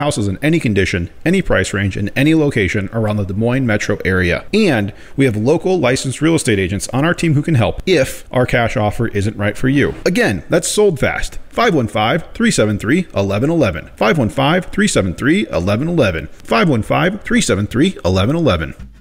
houses in any condition, any price range, in any location around the Des Moines metro area. And we have local licensed real estate agents on our team who can help if our cash offer isn't right for you. Again, that's Sold Fast. 515-373-1111. 515-373-1111. 515-373-1111.